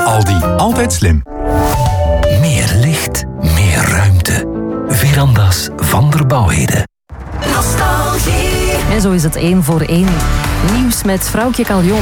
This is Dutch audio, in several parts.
Aldi, altijd slim. Meer licht, meer ruimte. Veranda's van der Bouwheden. Nostalgie. En zo is het 1 voor 1. Nieuws met Vrouwtje Caljon.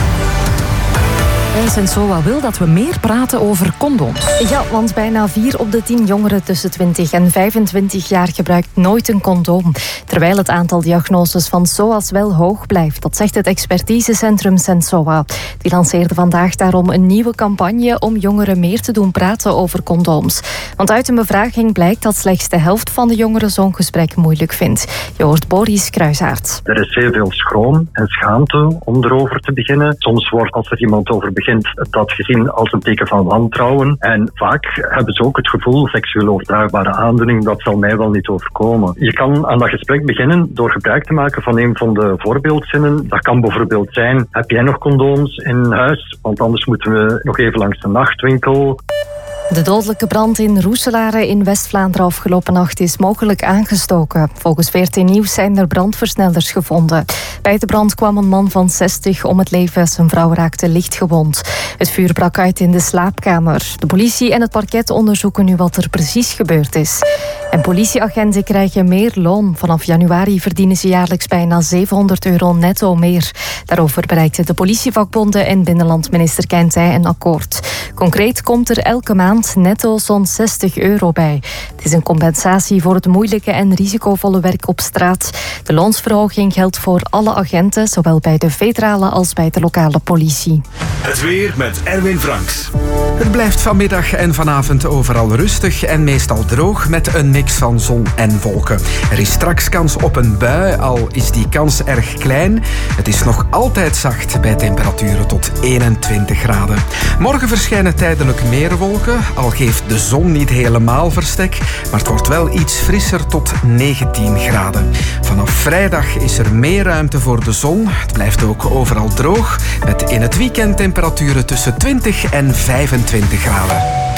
En Sensoa wil dat we meer praten over condooms. Ja, want bijna 4 op de 10 jongeren tussen 20 en 25 jaar gebruikt nooit een condoom. Terwijl het aantal diagnoses van SOA's wel hoog blijft. Dat zegt het expertisecentrum Sensoa. Die lanceerde vandaag daarom een nieuwe campagne om jongeren meer te doen praten over condooms. Want uit een bevraging blijkt dat slechts de helft van de jongeren zo'n gesprek moeilijk vindt. Je hoort Boris Kruisaert. Er is heel veel schroom en schaamte om erover te beginnen. Soms wordt, als er iemand over begint, dat gezien als een teken van wantrouwen. En vaak hebben ze ook het gevoel, seksueel overdraagbare aandoening, dat zal mij wel niet overkomen. Je kan aan dat gesprek beginnen door gebruik te maken van een van de voorbeeldzinnen. Dat kan bijvoorbeeld zijn, heb jij nog condooms in huis? Want anders moeten we nog even langs de nachtwinkel. De dodelijke brand in Roeselare in West-Vlaanderen afgelopen nacht is mogelijk aangestoken. Volgens VRT Nieuws zijn er brandversnellers gevonden. Bij de brand kwam een man van 60 om het leven. Zijn vrouw raakte lichtgewond. Het vuur brak uit in de slaapkamer. De politie en het parket onderzoeken nu wat er precies gebeurd is. En politieagenten krijgen meer loon. Vanaf januari verdienen ze jaarlijks bijna €700 netto meer. Daarover bereikten de politievakbonden en binnenlandminister Keintij een akkoord. Concreet komt er elke maand netto zo'n €60 bij. Het is een compensatie voor het moeilijke en risicovolle werk op straat. De loonsverhoging geldt voor alle agenten, zowel bij de federale als bij de lokale politie. Het weer met Erwin Franks. Het blijft vanmiddag en vanavond overal rustig en meestal droog met een mix van zon en wolken. Er is straks kans op een bui, al is die kans erg klein. Het is nog altijd zacht bij temperaturen tot 21 graden. Morgen verschijnen tijdelijk meer wolken, al geeft de zon niet helemaal verstek, maar het wordt wel iets frisser tot 19 graden. Vanaf vrijdag is er meer ruimte voor de zon. Het blijft ook overal droog, met in het weekend temperaturen tussen 20 en 25 graden.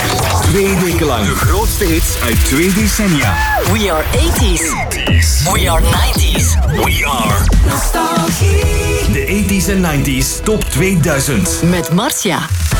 2 weken lang de grootste hits uit 2 decennia. We are 80s. We are 90s. We are Nostalgie. de 80s en 90s top 2000. Met Marcia.